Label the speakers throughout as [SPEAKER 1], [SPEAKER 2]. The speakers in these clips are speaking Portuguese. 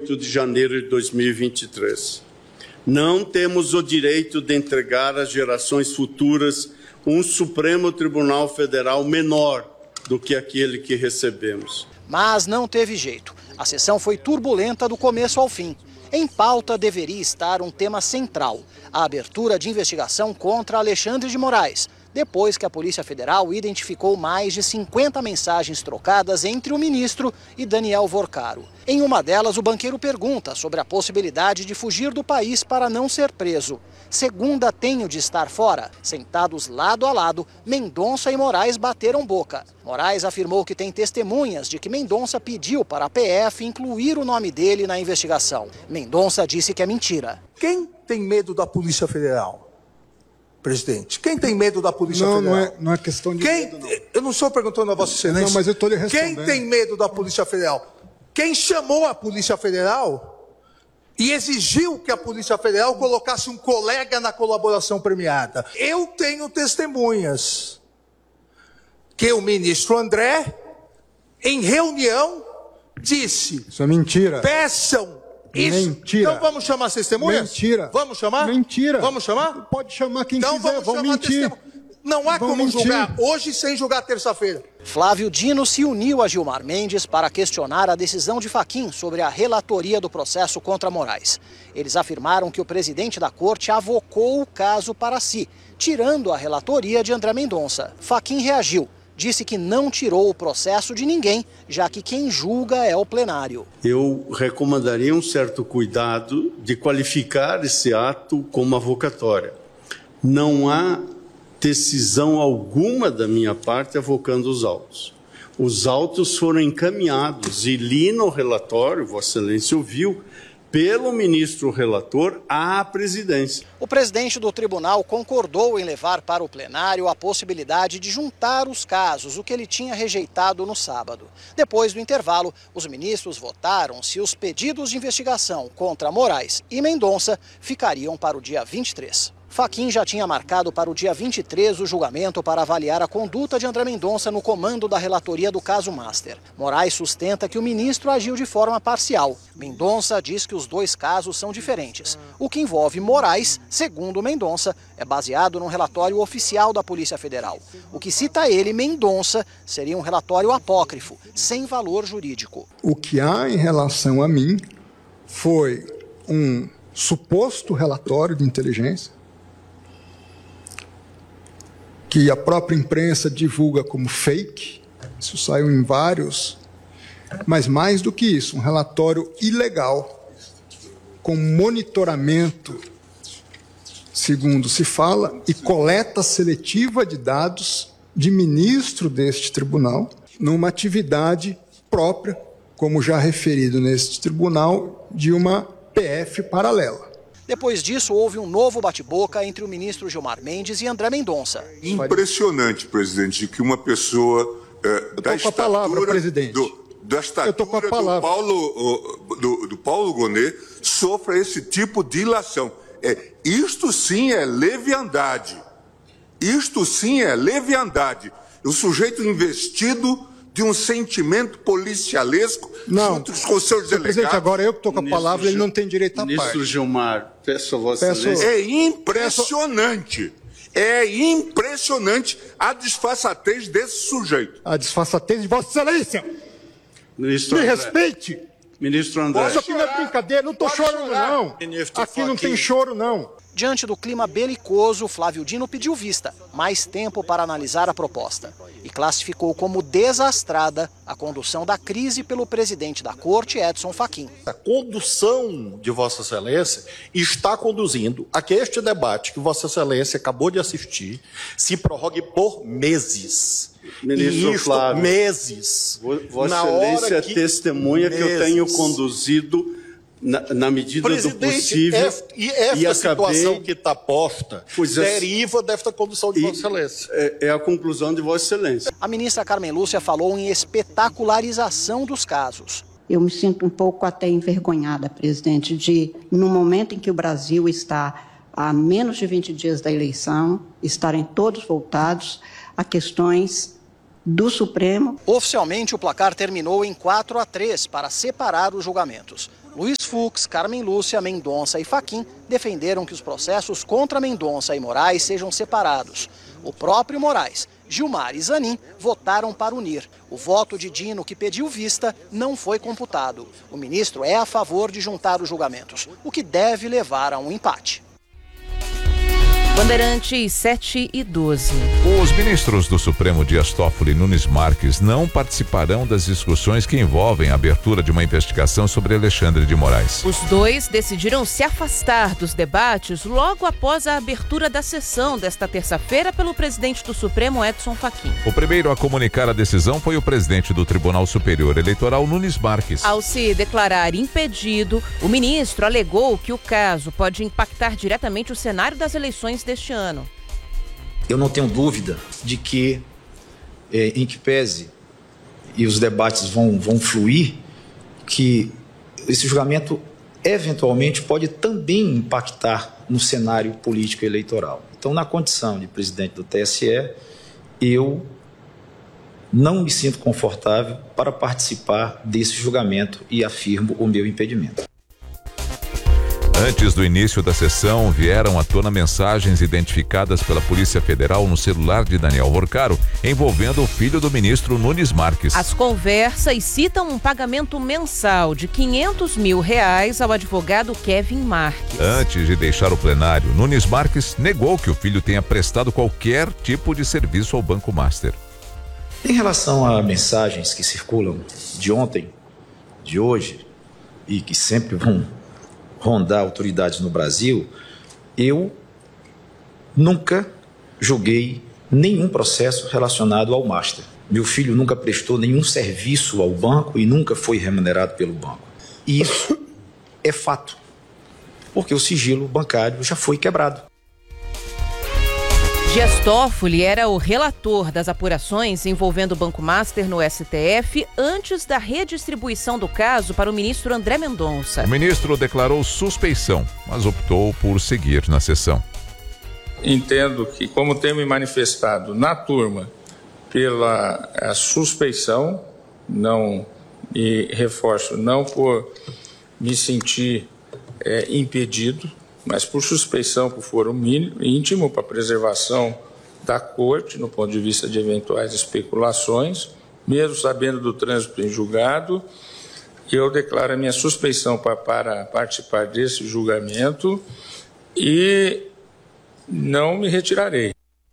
[SPEAKER 1] 8 de janeiro de 2023. Não temos o direito de entregar às gerações futuras um Supremo Tribunal Federal menor do que aquele que recebemos.
[SPEAKER 2] Mas não teve jeito. A sessão foi turbulenta do começo ao fim. Em pauta deveria estar um tema central: a abertura de investigação contra Alexandre de Moraes, depois que a Polícia Federal identificou mais de 50 mensagens trocadas entre o ministro e Daniel Vorcaro. Em uma delas, o banqueiro pergunta sobre a possibilidade de fugir do país para não ser preso. Segunda tenho de estar fora. Sentados lado a lado, Mendonça e Moraes bateram boca. Moraes afirmou que tem testemunhas de que Mendonça pediu para a PF incluir o nome dele na investigação. Mendonça disse que é mentira.
[SPEAKER 3] Quem tem medo da Polícia Federal? Presidente, quem tem medo da Polícia Federal?
[SPEAKER 4] Não é questão de medo, não.
[SPEAKER 3] Eu não estou perguntando a Vossa Excelência.
[SPEAKER 4] Não, mas eu estou lhe respondendo.
[SPEAKER 3] Quem tem medo da Polícia Federal? Quem chamou a Polícia Federal e exigiu que a Polícia Federal colocasse um colega na colaboração premiada? Eu tenho testemunhas que o ministro André, em reunião, disse...
[SPEAKER 4] Isso é mentira.
[SPEAKER 3] Peçam isso.
[SPEAKER 4] Mentira.
[SPEAKER 3] Então vamos chamar as testemunhas?
[SPEAKER 4] Mentira.
[SPEAKER 3] Vamos chamar?
[SPEAKER 4] Mentira.
[SPEAKER 3] Vamos chamar?
[SPEAKER 4] Pode chamar quem
[SPEAKER 3] então
[SPEAKER 4] quiser, vão mentir.
[SPEAKER 3] Não há
[SPEAKER 4] vão
[SPEAKER 3] como
[SPEAKER 4] mentir.
[SPEAKER 3] julgar hoje sem julgar terça-feira.
[SPEAKER 2] Flávio Dino se uniu a Gilmar Mendes para questionar a decisão de Fachin sobre a relatoria do processo contra Moraes. Eles afirmaram que o presidente da corte avocou o caso para si, tirando a relatoria de André Mendonça. Fachin reagiu. Disse que não tirou o processo de ninguém, já que quem julga é o plenário.
[SPEAKER 1] Eu recomendaria um certo cuidado de qualificar esse ato como avocatória. Não há decisão alguma da minha parte avocando os autos. Os autos foram encaminhados e li no relatório, Vossa Excelência ouviu, pelo ministro relator à presidência.
[SPEAKER 2] O presidente do tribunal concordou em levar para o plenário a possibilidade de juntar os casos, o que ele tinha rejeitado no sábado. Depois do intervalo, os ministros votaram se os pedidos de investigação contra Moraes e Mendonça ficariam para o dia 23. Fachin já tinha marcado para o dia 23 o julgamento para avaliar a conduta de André Mendonça no comando da relatoria do caso Master. Moraes sustenta que o ministro agiu de forma parcial. Mendonça diz que os dois casos são diferentes. O que envolve Moraes, segundo Mendonça, é baseado num relatório oficial da Polícia Federal. O que cita ele, Mendonça, seria um relatório apócrifo, sem valor jurídico.
[SPEAKER 4] O que há em relação a mim foi um suposto relatório de inteligência, que a própria imprensa divulga como fake, isso saiu em vários, mas mais do que isso, um relatório ilegal, com monitoramento, segundo se fala, e coleta seletiva de dados de ministro deste tribunal, numa atividade própria, como já referido neste tribunal, de uma PF paralela.
[SPEAKER 2] Depois disso, houve um novo bate-boca entre o ministro Gilmar Mendes e André Mendonça.
[SPEAKER 5] Impressionante, presidente, que uma pessoa da estatura do Paulo Gonet sofra esse tipo de ilação. Isto sim é leviandade. Isto sim é leviandade. O sujeito investido de um sentimento policialesco junto com os seus delegados.
[SPEAKER 4] Presidente, agora eu que estou com a palavra, ele não tem direito à parte.
[SPEAKER 1] Ministro Gilmar, peço a Vossa Excelência.
[SPEAKER 5] É impressionante. É impressionante a disfarçatez desse sujeito.
[SPEAKER 4] A disfarçatez de Vossa Excelência.
[SPEAKER 1] Ministro
[SPEAKER 4] Me
[SPEAKER 1] André.
[SPEAKER 4] respeite.
[SPEAKER 1] Ministro André.
[SPEAKER 4] Isso aqui não é brincadeira, não estou chorando, não. Aqui não tem choro, não.
[SPEAKER 2] Diante do clima belicoso, Flávio Dino pediu vista, mais tempo para analisar a proposta, e classificou como desastrada a condução da crise pelo presidente da Corte, Edson Fachin.
[SPEAKER 6] A condução de Vossa Excelência está conduzindo a que este debate que Vossa Excelência acabou de assistir se prorrogue por meses.
[SPEAKER 1] Ministro Flávio,
[SPEAKER 6] meses.
[SPEAKER 1] Vossa Excelência é testemunha que eu tenho conduzido na medida do possível.
[SPEAKER 6] E esta situação que está posta deriva desta condução de Vossa Excelência.
[SPEAKER 1] É a conclusão de Vossa Excelência.
[SPEAKER 2] A ministra Carmen Lúcia falou em espetacularização dos casos.
[SPEAKER 7] Eu me sinto um pouco até envergonhada, presidente, de, no momento em que o Brasil está a menos de 20 dias da eleição, estarem todos voltados a questões do Supremo.
[SPEAKER 2] Oficialmente, o placar terminou em 4-3 para separar os julgamentos. Luiz Fux, Carmen Lúcia, Mendonça e Fachin defenderam que os processos contra Mendonça e Moraes sejam separados. O próprio Moraes, Gilmar e Zanin votaram para unir. O voto de Dino, que pediu vista, não foi computado. O ministro é a favor de juntar os julgamentos, o que deve levar a um empate.
[SPEAKER 8] Bandeirantes 7 e 12.
[SPEAKER 9] Os ministros do Supremo Dias Toffoli e Nunes Marques não participarão das discussões que envolvem a abertura de uma investigação sobre Alexandre de Moraes.
[SPEAKER 8] Os dois decidiram se afastar dos debates logo após a abertura da sessão desta terça-feira pelo presidente do Supremo, Edson Fachin.
[SPEAKER 9] O primeiro a comunicar a decisão foi o presidente do Tribunal Superior Eleitoral, Nunes Marques.
[SPEAKER 8] Ao se declarar impedido, o ministro alegou que o caso pode impactar diretamente o cenário das eleições deste ano.
[SPEAKER 10] Eu não tenho dúvida de que, em que pese e os debates vão fluir, que esse julgamento eventualmente pode também impactar no cenário político e eleitoral. Então, na condição de presidente do TSE, eu não me sinto confortável para participar desse julgamento e afirmo o meu impedimento.
[SPEAKER 9] Antes do início da sessão, vieram à tona mensagens identificadas pela Polícia Federal no celular de Daniel Vorcaro, envolvendo o filho do ministro Nunes Marques.
[SPEAKER 8] As conversas citam um pagamento mensal de R$500 mil ao advogado Kevin Marques.
[SPEAKER 9] Antes de deixar o plenário, Nunes Marques negou que o filho tenha prestado qualquer tipo de serviço ao Banco Master.
[SPEAKER 10] Em relação a mensagens que circulam de ontem, de hoje, e que sempre vão rondar autoridades no Brasil, eu nunca julguei nenhum processo relacionado ao Master. Meu filho nunca prestou nenhum serviço ao banco e nunca foi remunerado pelo banco. E isso é fato, porque o sigilo bancário já foi quebrado.
[SPEAKER 8] Dias Toffoli era o relator das apurações envolvendo o Banco Master no STF antes da redistribuição do caso para o ministro André Mendonça.
[SPEAKER 9] O ministro declarou suspeição, mas optou por seguir na sessão.
[SPEAKER 11] Entendo que, como tenho me manifestado na turma pela suspeição, não, e reforço, não por me sentir impedido, mas por suspeição, por foro íntimo, para preservação da corte, no ponto de vista de eventuais especulações, mesmo sabendo do trânsito em julgado, eu declaro a minha suspeição para participar desse julgamento e não me retirarei.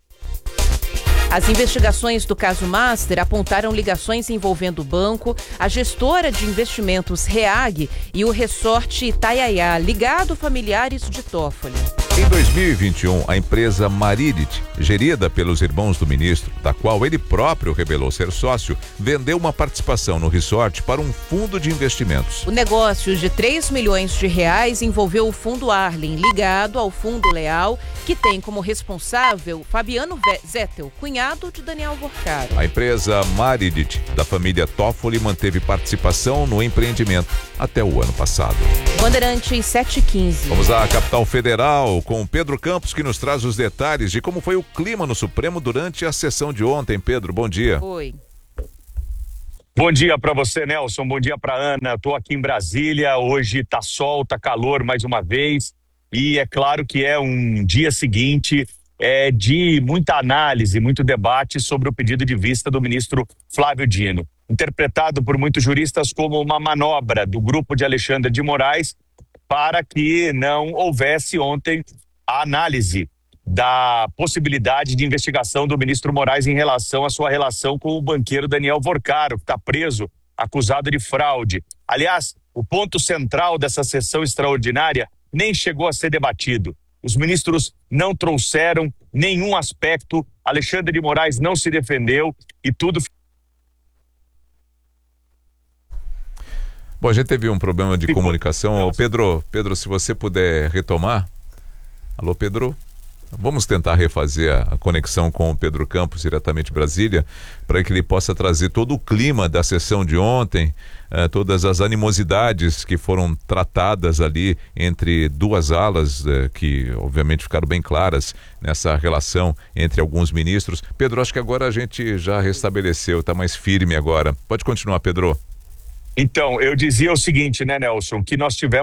[SPEAKER 8] As investigações do caso Master apontaram ligações envolvendo o banco, a gestora de investimentos REAG e o resorte Itaiaiá, ligado a familiares de Toffoli.
[SPEAKER 9] Em 2021, a empresa Maririt, gerida pelos irmãos do ministro, da qual ele próprio revelou ser sócio, vendeu uma participação no resort para um fundo de investimentos.
[SPEAKER 8] O negócio de R$3 milhões envolveu o Fundo Arlen, ligado ao Fundo Leal, que tem como responsável Fabiano Zettel, cunhado de Daniel Vorcaro.
[SPEAKER 9] A empresa Maririt, da família Toffoli, manteve participação no empreendimento até o ano passado.
[SPEAKER 8] Bandeirantes 7h15.
[SPEAKER 9] Vamos à capital federal com o Pedro Campos, que nos traz os detalhes de como foi o clima no Supremo durante a sessão de ontem. Pedro, bom dia.
[SPEAKER 8] Oi.
[SPEAKER 12] Bom dia para você, Nelson. Bom dia para Ana. Estou aqui em Brasília. Hoje tá sol, tá calor mais uma vez. E é claro que é um dia seguinte de muita análise, muito debate sobre o pedido de vista do ministro Flávio Dino, interpretado por muitos juristas como uma manobra do grupo de Alexandre de Moraes para que não houvesse ontem a análise da possibilidade de investigação do ministro Moraes em relação à sua relação com o banqueiro Daniel Vorcaro, que está preso, acusado de fraude. Aliás, o ponto central dessa sessão extraordinária nem chegou a ser debatido. Os ministros não trouxeram nenhum aspecto, Alexandre de Moraes não se defendeu e tudo...
[SPEAKER 9] Bom, a gente teve um problema de comunicação. Pedro, se você puder retomar. Alô, Pedro? Vamos tentar refazer a conexão com o Pedro Campos, diretamente de Brasília, para que ele possa trazer todo o clima da sessão de ontem, todas as animosidades que foram tratadas ali entre duas alas, que obviamente ficaram bem claras nessa relação entre alguns ministros. Pedro, acho que agora a gente já restabeleceu, está mais firme agora. Pode continuar, Pedro.
[SPEAKER 12] Então, eu dizia o seguinte, né, Nelson, que nós tivemos